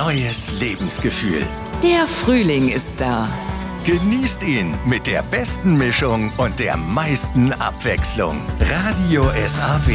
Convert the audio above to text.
neues Lebensgefühl. Der Frühling ist da. Genießt ihn mit der besten Mischung und der meisten Abwechslung. Radio SAW.